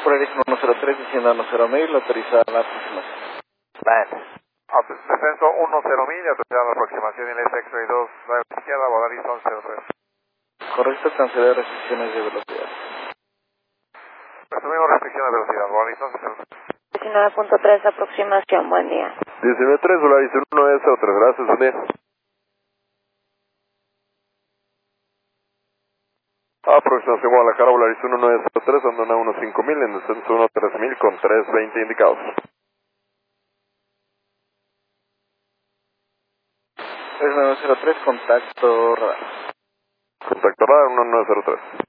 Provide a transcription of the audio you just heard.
por Ericsson 103, diciendo 10.000, autorizada la aproximación. Land. Descenso 10.000 y autorizada la aproximación en este X-Ray 2, radio izquierda, Volaris 1103. Correcto, cancelar restricciones de velocidad. Resumimos restricción de velocidad, Volaris 1103. 19.3, aproximación, buen día. 19.3, Volaris 1S03, gracias, buen día. Aproximación Guadalajara, Volaris 1903, andona 15.000, en descenso 13.000 con 320 indicados. 3903, contacto radar. Contacto radar 1903.